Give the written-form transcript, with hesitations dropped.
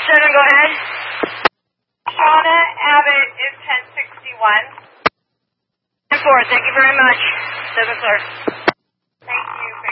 Center, go ahead. Shauna Abbott is 1061. 10-4, thank you very much. 7 clear.